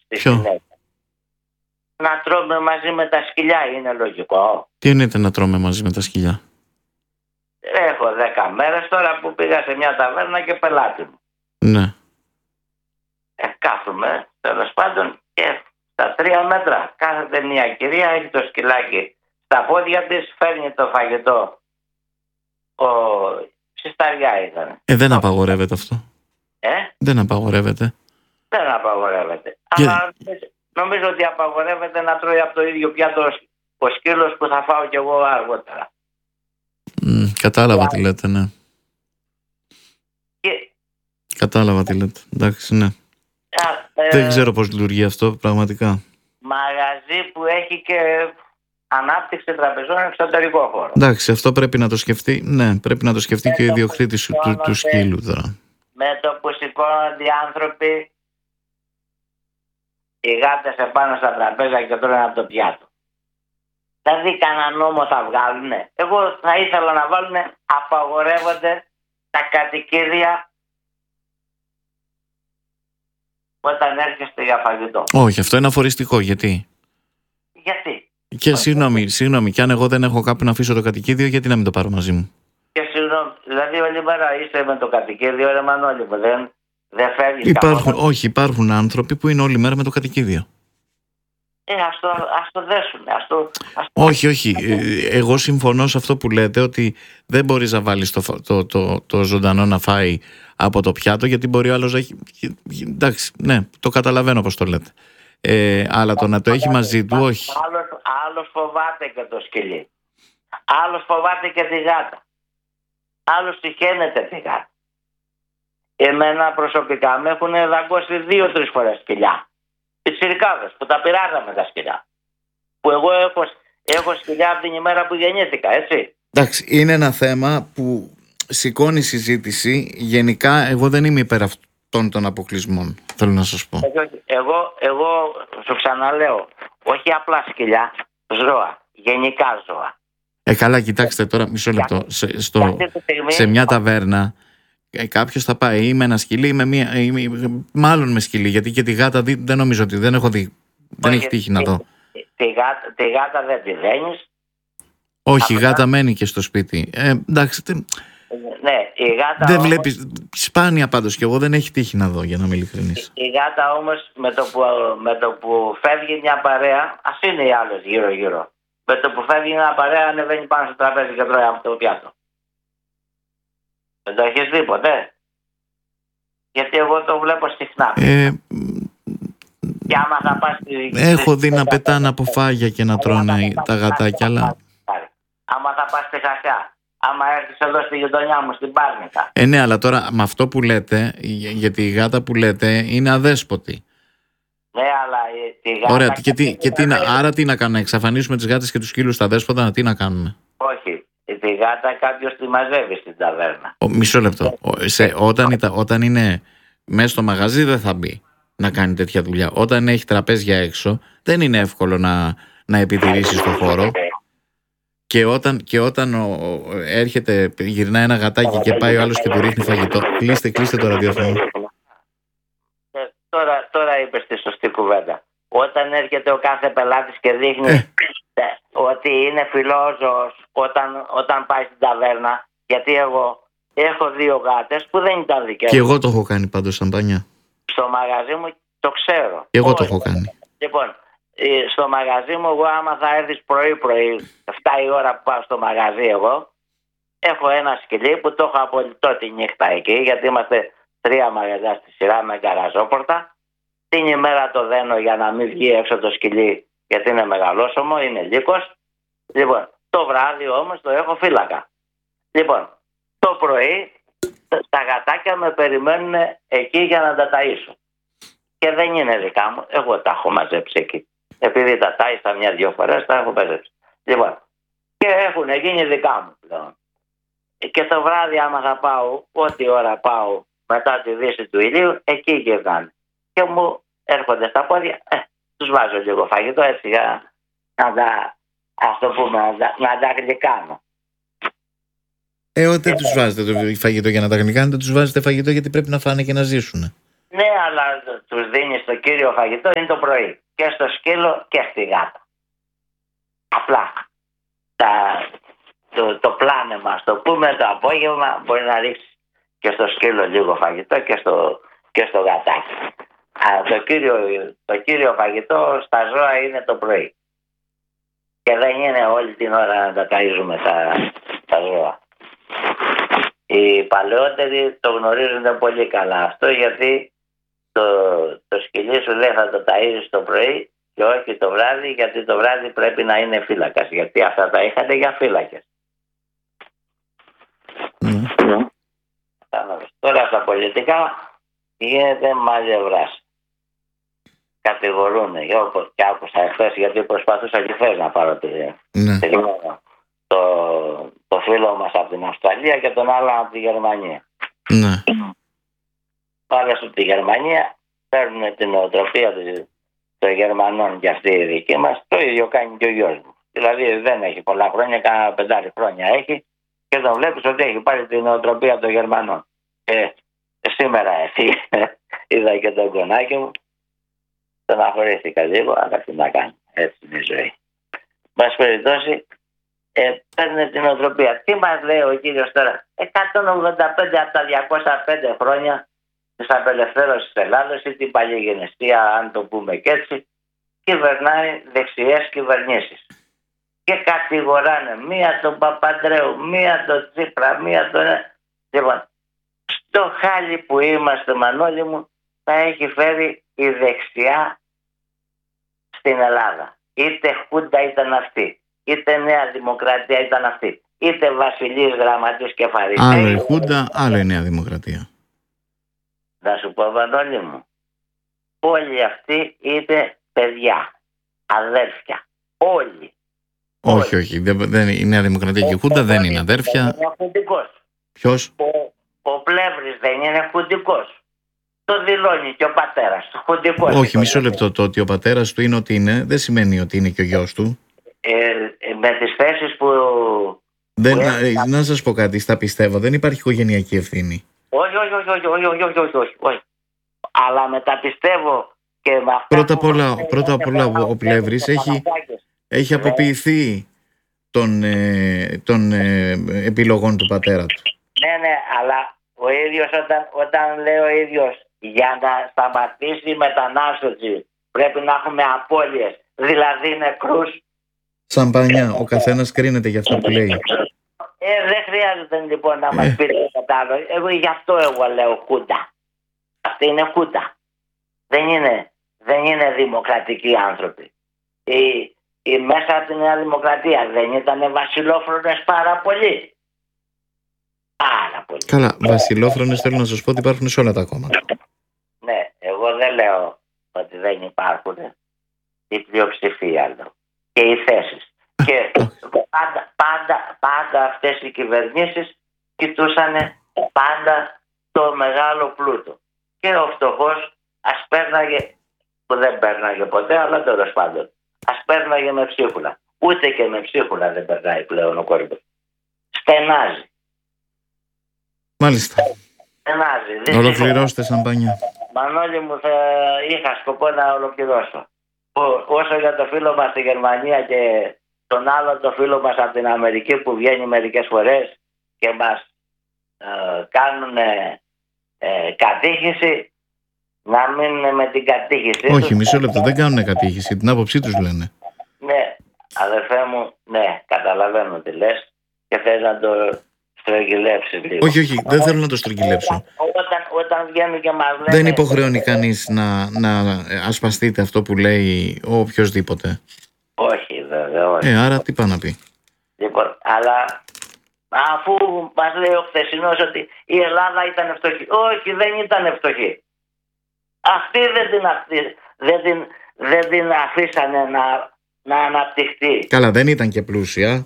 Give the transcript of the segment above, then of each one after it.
Ποιο? Να τρώμε μαζί με τα σκυλιά, είναι λογικό? Τι εννοείται να τρώμε μαζί με τα σκυλιά? Έχω 10 μέρες τώρα που πήγα σε μια ταβέρνα και πελάτη μου. Ναι. Κάθομαι, τέλος πάντων, και στα 3 μέτρα κάθεται μια κυρία, έχει το σκυλάκι στα πόδια της, φέρνει το φαγητό. Συσταριά ήταν. Δεν απαγορεύεται αυτό. Δεν απαγορεύεται. Δεν απαγορεύεται. Αλλά νομίζω ότι απαγορεύεται να τρώει από το ίδιο πιάτο ο σκύλος που θα φάω κι εγώ αργότερα. Κατάλαβα τι λέτε, ναι. Κατάλαβα τι λέτε. Εντάξει, ναι. Δεν ξέρω πώς λειτουργεί αυτό πραγματικά. Μαγαζί που έχει και ανάπτυξη τραπεζών εξωτερικό χώρο. Εντάξει, αυτό πρέπει να το σκεφτεί. Ναι, πρέπει να το σκεφτεί και ο ιδιοκτήτης του σκύλου τώρα. Με το που σηκώνονται οι άνθρωποι, οι γάτες επάνω στα τραπέζα και τρώνε από το πιάτο. Δηλαδή κανένα νόμο θα βγάλουνε? Εγώ θα ήθελα να βάλουνε απαγορεύονται τα κατοικίδια όταν έρχεστε για φαγητό. Όχι, αυτό είναι αφοριστικό. Γιατί? Και συγγνώμη, κι αν εγώ δεν έχω κάπου να αφήσω το κατοικίδιο, γιατί να μην το πάρω μαζί μου? Και συγγνώμη, δηλαδή όλη μέρα είστε με το κατοικίδιο, ρε Μανώλη μου, δεν φεύγεις? Όχι, υπάρχουν άνθρωποι που είναι όλη μέρα με το κατοικίδιο. Ας το δέσουμε. Όχι. Εγώ συμφωνώ σε αυτό που λέτε, ότι δεν μπορείς να βάλεις το ζωντανό να φάει από το πιάτο, γιατί μπορεί ο άλλος να έχει... Εντάξει, ναι, το καταλαβαίνω πώς το λέτε. Αλλά το να το έχει μαζί του, όχι. Άλλος φοβάται και το σκυλί. Άλλος φοβάται και τη γάτα. Άλλος τυχαίνεται τη γάτα. Εμένα προσωπικά με έχουν δαγκώσει 2-3 φορές σκυλιά. Πιτσιρικάδες που τα πειράζαμε τα σκυλιά. Που εγώ έχω σκυλιά από την ημέρα που γεννήθηκα, έτσι. Εντάξει, είναι ένα θέμα που σηκώνει συζήτηση. Γενικά, εγώ δεν είμαι υπέρ αυτών των αποκλεισμών, θέλω να σας πω. Εγώ σου ξαναλέω, όχι απλά σκυλιά, ζώα, γενικά ζώα. Καλά, κοιτάξτε τώρα, μισό λεπτό. Σε μια ταβέρνα, κάποιος θα πάει ή με ένα σκυλί ή μάλλον με σκυλί, γιατί και τη γάτα δεν νομίζω ότι δεν έχω δει. Δεν έχει τύχει να δω. Τη γάτα δεν τη δένεις? Όχι, η γάτα μένει και στο σπίτι. Εντάξει. Ναι, η γάτα δεν όμως, βλέπεις, σπάνια πάντως, και εγώ δεν έχει τύχει να δω, για να είμαι ειλικρινής. Η γάτα όμως με το που φεύγει μια παρέα, ας είναι οι άλλες γύρω-γύρω, με το που φεύγει μια παρέα ανεβαίνει πάνω στο τραπέζι και τρώει από το πιάτο. Δεν το έχεις δει ποτέ? Γιατί εγώ το βλέπω συχνά. Και άμα θα πας έχω δει να πετάνε από φάγια και να τρώνε τα γατάκια, αλλά... Άμα θα πας στη Χασιά, άμα έρθεις εδώ στη γειτονιά μου, στην Πάρνηκα. Ναι, αλλά τώρα με αυτό που λέτε, γιατί η γάτα που λέτε είναι αδέσποτη. Ναι, αλλά τη γάτα... Ωραία, άρα τι να κάνουμε, εξαφανίσουμε τις γάτες και τους σκύλους στα δέσποτα, τι να κάνουμε? Όχι, τη γάτα κάποιος τη μαζεύει στην ταβέρνα. Μισό λεπτό. Όταν είναι μέσα στο μαγαζί δεν θα μπει να κάνει τέτοια δουλειά. Όταν έχει τραπέζια έξω, δεν είναι εύκολο να επιτηρήσεις το χώρο. Και όταν έρχεται, γυρνάει ένα γατάκι και πάει ο άλλος και του ρίχνει φαγητό. Κλείστε το ραδιόφωνο. Τώρα είπες τη σωστή κουβέντα. Όταν έρχεται ο κάθε πελάτης και δείχνει ότι είναι φιλόζωος όταν πάει στην ταβέρνα, γιατί εγώ έχω 2 γάτες που δεν ήταν δικές μου. Και εγώ το έχω κάνει πάντως, σαμπάνια. Στο μαγαζί μου το ξέρω. Και εγώ το έχω κάνει. Λοιπόν, στο μαγαζί μου, εγώ άμα θα έρθεις πρωί, 7 η ώρα που πάω στο μαγαζί εγώ, έχω ένα σκυλί που το έχω απολυτώ τη νύχτα εκεί, γιατί είμαστε 3 μαγαζιά στη σειρά με γκαραζόπορτα. Την ημέρα το δένω για να μην βγει έξω το σκυλί, γιατί είναι μεγαλόσωμο, είναι λύκος. Λοιπόν, το βράδυ όμως το έχω φύλακα. Λοιπόν, το πρωί τα γατάκια με περιμένουν εκεί για να τα ταΐσω. Και δεν είναι δικά μου, εγώ τα έχω μαζέψει εκεί. Επειδή τα τάισα 1-2 φορές, τα έχω μαζέψει. Λοιπόν, και έχουν γίνει δικά μου πλέον. Και το βράδυ άμα θα πάω, ό,τι ώρα πάω μετά τη δύση του ηλίου, εκεί γυρνάνε. Και μου έρχονται στα πόδια, τους βάζω λίγο φαγητό έτσι για να τα, ας το πούμε, να τα γλυκάνω. Δεν τους βάζετε το φαγητό για να τα γλυκάνετε, τους βάζετε φαγητό γιατί πρέπει να φάνε και να ζήσουν. Ναι, αλλά τους δίνεις το κύριο φαγητό, είναι το πρωί. Και στο σκύλο και στη γάτα. Απλά. Το πλάνεμα, ας το πούμε, το απόγευμα μπορεί να ρίξει και στο σκύλο λίγο φαγητό και στο γατάκι. Το κύριο φαγητό στα ζώα είναι το πρωί. Και δεν είναι όλη την ώρα να τα ταΐζουμε τα ζώα. Οι παλαιότεροι το γνωρίζουν πολύ καλά αυτό, γιατί το σκυλί σου λέει θα το ταΐζεις το πρωί και όχι το βράδυ, γιατί το βράδυ πρέπει να είναι φύλακας, γιατί αυτά τα είχατε για φύλακες. Τώρα στα πολιτικά γίνεται μαλλιευράς. Κατηγορούν, όπως και άκουσα εχθές, γιατί προσπαθούσα και χθες να πάρω το φίλο μας από την Αυστραλία και τον άλλο από τη Γερμανία. Ναι. Πάλι από τη Γερμανία παίρνουν την νοοτροπία των Γερμανών και αυτή η δική μας. Το ίδιο κάνει και ο γιος μου. Δηλαδή δεν έχει πολλά χρόνια, κάνα 5 χρόνια έχει, και τον βλέπεις ότι έχει πάρει την νοοτροπία των Γερμανών. Σήμερα είδα και τον κονάκι μου, τον αχωρήθηκα λίγο, αλλά τι να κάνει, έτσι είναι η ζωή. Μας περιπτώσει, παίρνει την νοοτροπία. Τι μας λέει ο κύριος τώρα? 185 από τα 205 χρόνια της απελευθέρωσης της Ελλάδος ή την παλιγενεστία, αν το πούμε και έτσι, κυβερνάει δεξιές κυβερνήσεις. Και κατηγοράνε μία τον Παπαντρέου, μία τον Τσίπρα, μία τον... Λοιπόν, στο χάλι που είμαστε, Μανώλη μου, θα έχει φέρει η δεξιά στην Ελλάδα. Είτε Χούντα ήταν αυτή, είτε Νέα Δημοκρατία ήταν αυτή, είτε Βασιλής Γραμματής και Φαριστέης. Άλλο η Χούντα, άλλο η Νέα Δημοκρατία. Να σου πω, Μανώλη μου, όλοι αυτοί είναι παιδιά, αδέρφια, όλοι. Όχι, όχι, η Νέα Δημοκρατία και η Χούντα δεν είναι αδέρφια. Είναι χουντικός. Ποιος? Ο Πλεύρης δεν είναι χουντικός. Το δηλώνει και ο πατέρας του. Χουντικός. Όχι, μισό λεπτό. Το ότι ο πατέρας του είναι ότι είναι, δεν σημαίνει ότι είναι και ο γιος του. Με τις θέσεις που... Να σας πω κάτι, στα πιστεύω, δεν υπάρχει οικογενειακή ευθύνη. Όχι. Αλλά μεταπιστεύω και με αυτά. Πρώτα απ' όλα ο Πλεύρης έχει αποποιηθεί των επιλογών του πατέρα του. Ναι, αλλά ο ίδιος όταν λέει ο ίδιος για να σταματήσει η μετανάστευση πρέπει να έχουμε απώλειες, δηλαδή νεκρούς. Σαμπανιά, ο καθένας κρίνεται για αυτό που λέει. Δεν χρειάζεται λοιπόν να μας πείτε κάτι άλλο. Γι' αυτό εγώ λέω Χούντα. Αυτή είναι Χούντα. Δεν είναι δημοκρατικοί άνθρωποι. Μέσα από τη Νέα Δημοκρατία δεν ήταν βασιλόφρονες πάρα πολύ? Πάρα πολύ. Καλά, βασιλόφρονες θέλω να σας πω ότι υπάρχουν σε όλα τα κόμματα. Ναι, εγώ δεν λέω ότι δεν υπάρχουν. Η πλειοψηφία λέω. Και οι θέσεις. Και πάντα αυτές οι κυβερνήσεις κοιτούσαν πάντα το μεγάλο πλούτο. Και ο φτωχός ας πέρναγε, που δεν πέρναγε ποτέ, αλλά τέλος πάντων, ας πέρναγε με ψίχουλα. Ούτε και με ψίχουλα δεν περνάει πλέον ο κόρυβος. Στενάζει. Μάλιστα. Στενάζει. Ολοκληρώστε, Σαμπανιά. Μανώλη μου, είχα σκοπό να ολοκληρώσω. Όσο για το φίλο μας στη Γερμανία και τον άλλο το φίλο μας από την Αμερική που βγαίνει μερικές φορές και μας κάνουν κατήχηση, να μην με την κατήχηση. Όχι, μισό λεπτό, δεν κάνουν κατήχηση, την άποψή τους λένε. Ναι, αδερφέ μου, ναι, καταλαβαίνω τι λες και θες να το στρογγυλέψεις λίγο. Όχι, δεν θέλω να το στρογγυλέψω. Όταν βγαίνουν και μας λένε... Δεν υποχρεώνει κανείς να ασπαστείτε αυτό που λέει ο οποιοσδήποτε. Όχι, βέβαια, όχι. Άρα τι πάει να πει. Λοιπόν, αλλά αφού μας λέει ο χθεσινός ότι η Ελλάδα ήταν φτωχή. Όχι, δεν ήταν φτωχή. Αυτοί δεν την αφήσανε να αναπτυχθεί. Καλά, δεν ήταν και πλούσια.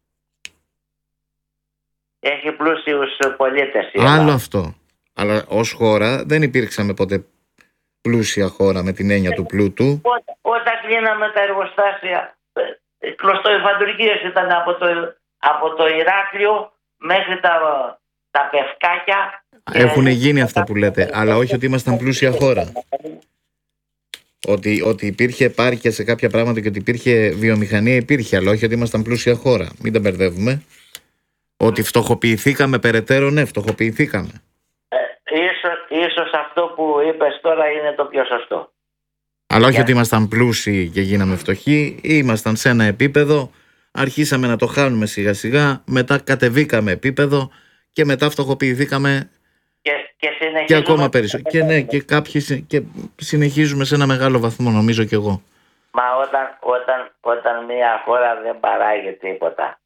Έχει πλούσιους πολίτες. Άλλο αυτό. Αλλά ως χώρα δεν υπήρξαμε ποτέ πλούσια χώρα με την έννοια του πλούτου. Όταν κλείναμε τα εργοστάσια, κλωστοϊφαντουργίες ήταν από το Ηράκλειο μέχρι τα Πευκάκια. Έχουν γίνει αυτά που λέτε, αλλά όχι ότι ήμασταν πλούσια χώρα. Ότι υπήρχε επάρκεια σε κάποια πράγματα και ότι υπήρχε βιομηχανία, υπήρχε, αλλά όχι ότι ήμασταν πλούσια χώρα. Μην τα μπερδεύουμε. Ότι φτωχοποιηθήκαμε περαιτέρω, ναι, φτωχοποιηθήκαμε. Ίσως αυτό που είπες τώρα είναι το πιο σωστό. Αλλά όχι ότι ήμασταν πλούσιοι και γίναμε φτωχοί, ήμασταν σε ένα επίπεδο, αρχίσαμε να το χάνουμε σιγά σιγά, μετά κατεβήκαμε επίπεδο και μετά φτωχοποιηθήκαμε και ακόμα περισσότερο. Και ναι, και κάποιοι και συνεχίζουμε σε ένα μεγάλο βαθμό, νομίζω κι εγώ. Μα όταν μια χώρα δεν παράγει τίποτα.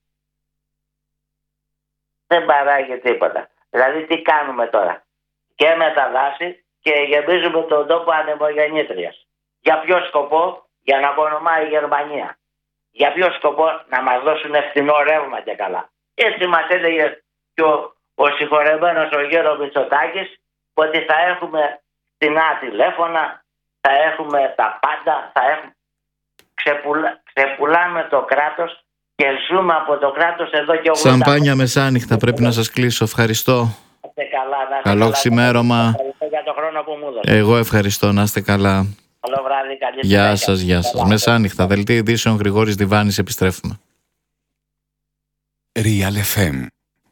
Δεν παράγει τίποτα. Δηλαδή τι κάνουμε τώρα? Και με τα δάση και γεμίζουμε τον τόπο ανεμογεννήτριας. Για ποιο σκοπό? Για να απονομάει η Γερμανία. Για ποιο σκοπό? Να μας δώσουν φθηνό ρεύμα και καλά. Έτσι μας έλεγε και ο συγχωρεμένος ο Γιώργος Μητσοτάκης, ότι θα έχουμε φθηνά τηλέφωνα, θα έχουμε τα πάντα, θα έχουμε... Ξεπουλάμε το κράτος και ζούμε από το κράτος εδώ και 80. Σαμπάνια μεσάνυχτα, πρέπει να σας κλείσω. Ευχαριστώ. Καλό ξημέρωμα. Για το χρόνο που μου δώσετε. Εγώ ευχαριστώ, να είστε καλά. Καλό βράδυ, καλή Γεια σας, γεια σας. Μεσάνυχτα, δελτίο ειδήσεων, Γρηγόρης Διβάνης, επιστρέφουμε. Real FM.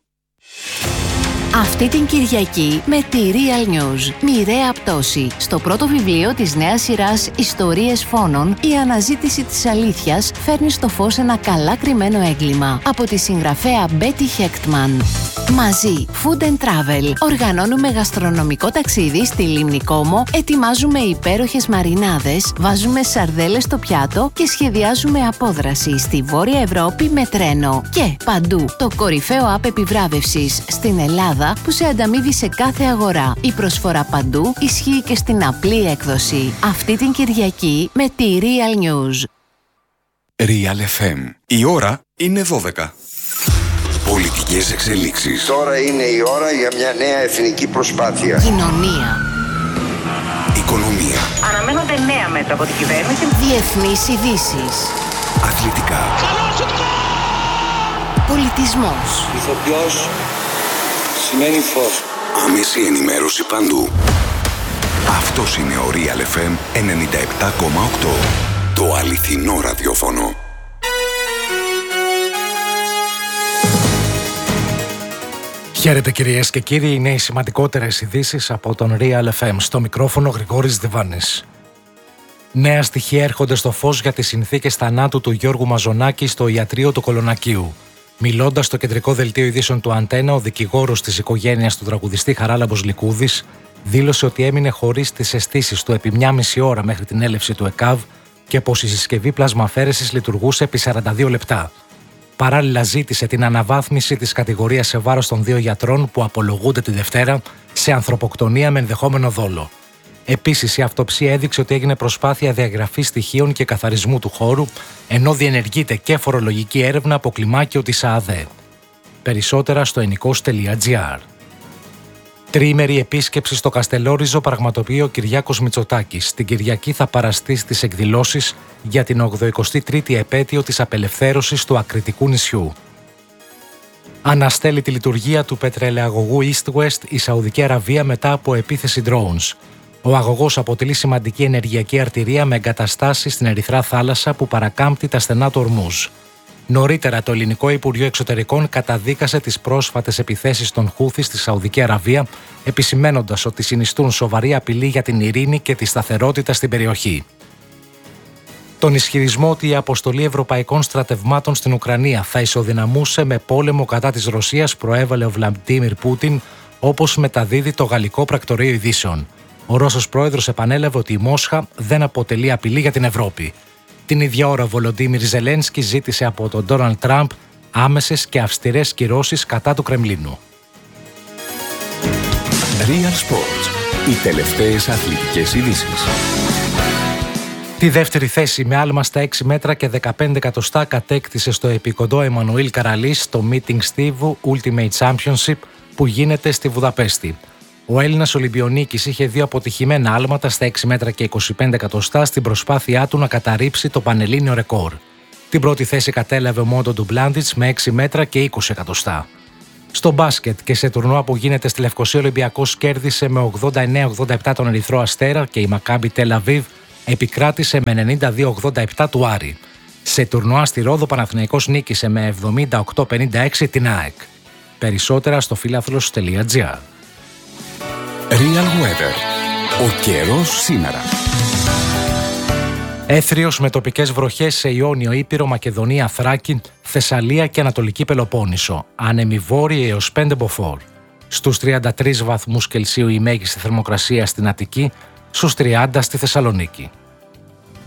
Αυτή την Κυριακή με τη Real News. Μοιραία πτώση. Στο πρώτο βιβλίο της νέας σειράς Ιστορίες Φόνων, η αναζήτηση της αλήθειας φέρνει στο φως ένα καλά κρυμμένο έγκλημα. Από τη συγγραφέα Μπέτι Χέκτμαν. Μαζί, Food and Travel. Οργανώνουμε γαστρονομικό ταξίδι στη Λίμνη Κόμο, ετοιμάζουμε υπέροχες μαρινάδες, βάζουμε σαρδέλες στο πιάτο και σχεδιάζουμε απόδραση στη Βόρεια Ευρώπη με τρένο. Και παντού, το κορυφαίο app επιβράβευσης στην Ελλάδα που σε ανταμείβει σε κάθε αγορά. Η προσφορά παντού ισχύει και στην απλή έκδοση. Αυτή την Κυριακή με τη Real News. Real FM. Η ώρα είναι 12. Πολιτικές εξελίξεις. Τώρα είναι η ώρα για μια νέα εθνική προσπάθεια. Κοινωνία. Οικονομία. Αναμένονται νέα μέτρα από την κυβέρνηση. Διεθνείς ειδήσεις. Αθλητικά. Πολιτισμός. Ηθοποιός σημαίνει φως. Άμεση ενημέρωση παντού. Αυτός είναι ο Real FM 97,8. Το αληθινό ραδιόφωνο. Χαίρετε κυρίες και κύριοι, είναι οι σημαντικότερες ειδήσεις από τον Real FM. Στο μικρόφωνο Γρηγόρης Διβάνης. Νέα στοιχεία έρχονται στο φως για τις συνθήκες θανάτου του Γιώργου Μαζονάκη στο ιατρείο του Κολονακίου. Μιλώντας στο κεντρικό δελτίο ειδήσεων του Αντένα, ο δικηγόρος της οικογένειας του τραγουδιστή Χαράλαμπος Λικούδης δήλωσε ότι έμεινε χωρίς τις αισθήσεις του επί 1,5 ώρα μέχρι την έλευση του ΕΚΑΒ και πως η συσκευή πλασμαφέρεσης λειτουργούσε επί 42 λεπτά. Παράλληλα ζήτησε την αναβάθμιση της κατηγορίας σε βάρος των 2 γιατρών που απολογούνται τη Δευτέρα σε ανθρωποκτονία με ενδεχόμενο δόλο. Επίσης, η αυτοψία έδειξε ότι έγινε προσπάθεια διαγραφής στοιχείων και καθαρισμού του χώρου, ενώ διενεργείται και φορολογική έρευνα από κλιμάκιο της ΑΑΔΕ. Περισσότερα στο ενικός.gr. Τριήμερη επίσκεψη στο Καστελόριζο πραγματοποιεί ο Κυριάκος Μητσοτάκης. Την Κυριακή θα παραστεί στις εκδηλώσεις για την 83η επέτειο της απελευθέρωσης του ακριτικού νησιού. Αναστέλει τη λειτουργία του πετρελαιαγωγού East West η Σαουδική Αραβία μετά από επίθεση drones. Ο αγωγός αποτελεί σημαντική ενεργειακή αρτηρία με εγκαταστάσεις στην Ερυθρά Θάλασσα που παρακάμπτει τα στενά του Ορμούζ. Νωρίτερα, το Ελληνικό Υπουργείο Εξωτερικών καταδίκασε τις πρόσφατες επιθέσεις των Χούθι στη Σαουδική Αραβία, επισημαίνοντας ότι συνιστούν σοβαρή απειλή για την ειρήνη και τη σταθερότητα στην περιοχή. Τον ισχυρισμό ότι η αποστολή ευρωπαϊκών στρατευμάτων στην Ουκρανία θα ισοδυναμούσε με πόλεμο κατά της Ρωσίας προέβαλε ο Βλαντίμιρ Πούτιν, όπως μεταδίδει το Γαλλικό Πρακτορείο Ειδήσεων. Ο Ρώσος πρόεδρος επανέλαβε ότι η Μόσχα δεν αποτελεί απειλή για την Ευρώπη. Την ίδια ώρα, ο Βολοντίμιρ Ζελένσκι ζήτησε από τον Ντόναλντ Τραμπ άμεσες και αυστηρές κυρώσεις κατά του Κρεμλίνου. Real Sports. Οι τελευταίες αθλητικές ειδήσεις. Τη δεύτερη θέση με άλμα στα 6 μέτρα και 15 εκατοστά κατέκτησε στο επικοντό Εμμανουήλ Καραλής στο Meeting Steve Ultimate Championship που γίνεται στη Βουδαπέστη. Ο Έλληνας Ολυμπιονίκης είχε 2 αποτυχημένα άλματα στα 6 μέτρα και 25 εκατοστά στην προσπάθειά του να καταρρύψει το πανελλήνιο ρεκόρ. Την πρώτη θέση κατέλαβε ο Μόντο Ντουμπλάντιτς με 6 μέτρα και 20 εκατοστά. Στο μπάσκετ και σε τουρνουά που γίνεται στη Λευκοσία, ο Ολυμπιακός κέρδισε με 89-87 τον Ερυθρό Αστέρα και η Μακάμπι Τελ Αβίβ επικράτησε με 92-87 του Άρη. Σε τουρνουά στη Ρόδο, ο Παναθηναϊκός νίκησε με 78-56 την ΑΕΚ. Περισσότερα στο φιλάθλος.gr. Real Weather. Ο καιρός σήμερα. Έθριος με τοπικές βροχές σε Ιόνιο, Ήπειρο, Μακεδονία, Θράκη, Θεσσαλία και Ανατολική Πελοπόννησο. Άνεμοι βόρειοι έως 5 μποφόρ. Στους 33 βαθμούς Κελσίου η μέγιστη θερμοκρασία στην Αττική, στους 30 στη Θεσσαλονίκη.